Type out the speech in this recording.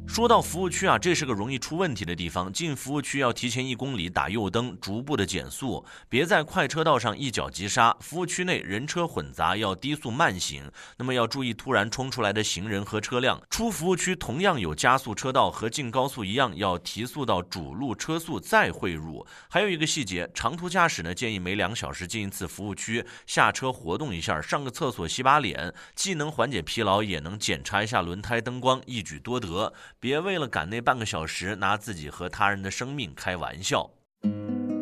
说到服务区啊，这是个容易出问题的地方。进服务区要提前1公里打右灯，逐步的减速，别在快车道上一脚急刹。服务区内人车混杂，要低速慢行。那么要注意突然冲出来的行人和车辆。出服务区同样有加速车道，和进高速一样，要提速到主路车速再汇入。还有一个细节，长途驾驶呢，建议每2小时进一次服务区，下车活动一下，上个厕所洗把脸，既能缓解疲劳，也能检查一下轮胎灯光，一举多得。别为了赶那半个小时，拿自己和他人的生命开玩笑。